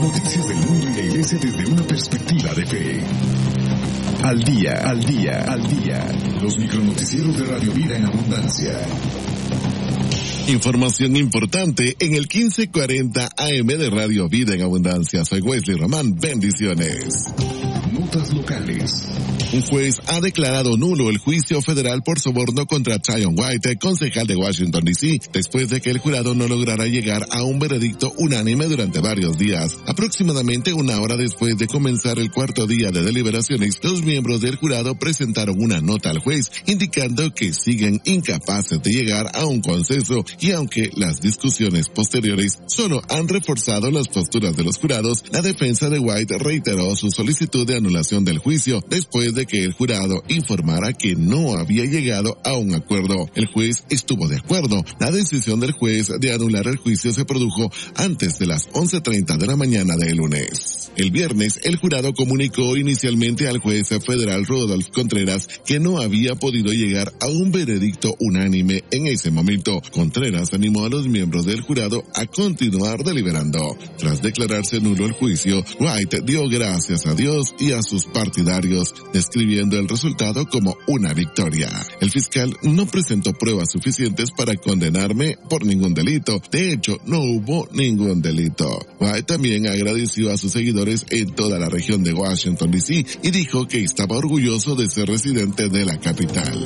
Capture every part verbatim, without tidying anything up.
noticias del mundo y la iglesia desde una perspectiva de fe. Al día, al día, al día. Los micronoticieros de Radio Vida en Abundancia. Información importante en el quince cuarenta A M de Radio Vida en Abundancia. Soy Wesley Román. Bendiciones. Notas locales. Un juez ha declarado nulo el juicio federal por soborno contra Zion White, concejal de Washington, D C, después de que el jurado no lograra llegar a un veredicto unánime durante varios días. Aproximadamente una hora después de comenzar el cuarto día de deliberaciones, los miembros del jurado presentaron una nota al juez indicando que siguen incapaces de llegar a un consenso, y aunque las discusiones posteriores solo han reforzado las posturas de los jurados, la defensa de White reiteró su solicitud de anulación del juicio después de que el jurado informara que no había llegado a un acuerdo. El juez estuvo de acuerdo. La decisión del juez de anular el juicio se produjo antes de las once treinta de la mañana del lunes. El viernes, el jurado comunicó inicialmente al juez federal Rodolfo Contreras que no había podido llegar a un veredicto unánime en ese momento. Contreras animó a los miembros del jurado a continuar deliberando. Tras declararse nulo el juicio, White dio gracias a Dios y a sus partidarios, describiendo el resultado como una victoria. El fiscal no presentó pruebas suficientes para condenarme por ningún delito. De hecho, no hubo ningún delito. White también agradeció a sus seguidores en toda la región de Washington, D C y dijo que estaba orgulloso de ser residente de la capital.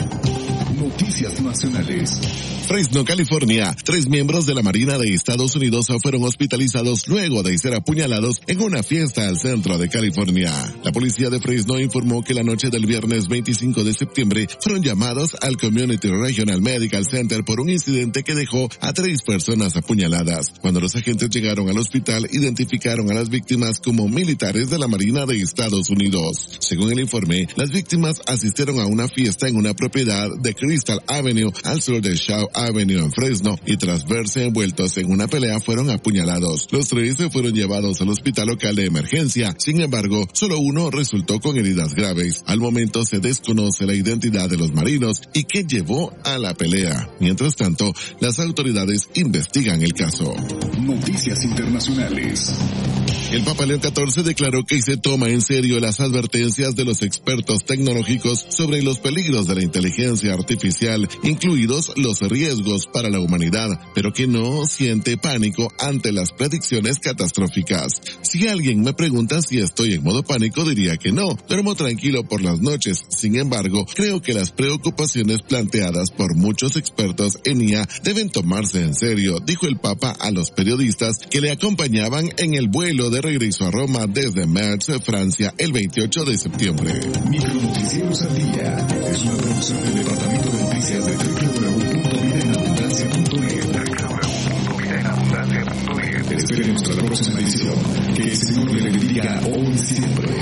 Noticias nacionales. Fresno, California. Tres miembros de la Marina de Estados Unidos fueron hospitalizados luego de ser apuñalados en una fiesta al centro de California. La policía de Fresno informó que la noche del viernes veinticinco de septiembre fueron llamados al Community Regional Medical Center por un incidente que dejó a tres personas apuñaladas. Cuando los agentes llegaron al hospital, identificaron a las víctimas como militares de la Marina de Estados Unidos. Según el informe, las víctimas asistieron a una fiesta en una propiedad de Crystal Avenue al sur de Shaw Avenue en Fresno, y tras verse envueltos en una pelea fueron apuñalados. Los tres se fueron llevados al hospital local de emergencia. Sin embargo, solo uno resultó con heridas graves. Al momento se desconoce la identidad de los marinos y qué llevó a la pelea. Mientras tanto, las autoridades investigan el caso. Noticias internacionales. El Papa León catorce declaró que se toma en serio las advertencias de los expertos tecnológicos sobre los peligros de la inteligencia artificial, incluidos los riesgos para la humanidad, pero que no siente pánico ante las predicciones catastróficas. Si alguien me pregunta si estoy en modo pánico, diría que no. Duermo tranquilo por las noches. Sin embargo, creo que las preocupaciones planteadas por muchos expertos en I A deben tomarse en serio, dijo el Papa a los periodistas que le acompañaban en el vuelo de regreso a Roma desde Metz, Francia, el veintiocho de septiembre. Micronoticieros al día es una producción del Departamento de Noticias de doble u doble u doble u punto vida en abundancia punto net. doble u doble u doble u punto vida en abundancia punto net. Espere nuestra próxima edición. Que el Señor le bendiga hoy y siempre.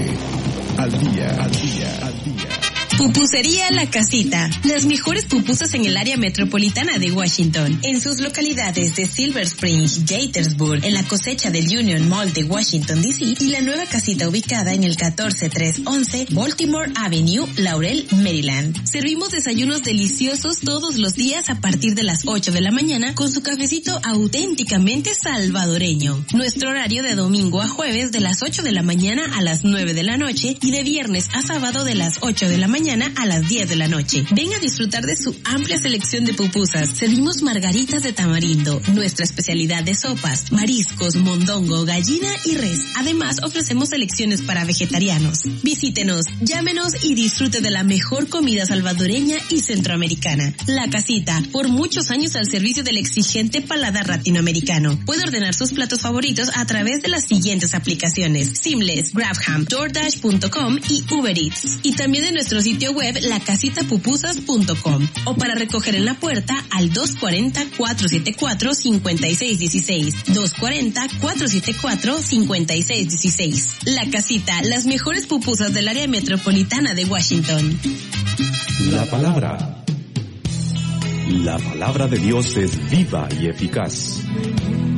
Al día, al día, al día. Pupusería La Casita. Las mejores pupusas en el área metropolitana de Washington. En sus localidades de Silver Spring, Gaithersburg, en la cosecha del Union Mall de Washington, D C, y la nueva casita ubicada en el catorce trescientos once Baltimore Avenue, Laurel, Maryland. Servimos desayunos deliciosos todos los días a partir de las ocho de la mañana con su cafecito auténticamente salvadoreño. Nuestro horario de domingo a jueves de las ocho de la mañana a las nueve de la noche y de viernes a sábado de las ocho de la mañana a las diez de la noche. Ven a disfrutar de su amplia selección de pupusas. Servimos margaritas de tamarindo, nuestra especialidad de sopas, mariscos, mondongo, gallina y res. Además, ofrecemos selecciones para vegetarianos. Visítenos, llámenos y disfrute de la mejor comida salvadoreña y centroamericana. La Casita, por muchos años al servicio del exigente paladar latinoamericano. Puede ordenar sus platos favoritos a través de las siguientes aplicaciones: Seamless, Grabham, DoorDash punto com y Uber Eats. Y también de nuestro sitio web la casita pupusas punto com, o para recoger en la puerta al dos cuarenta, cuatrocientos setenta y cuatro, cincuenta y seis dieciséis, dos cuarenta, cuatrocientos setenta y cuatro, cincuenta y seis dieciséis. La Casita, las mejores pupusas del área metropolitana de Washington. La palabra. La palabra de Dios es viva y eficaz.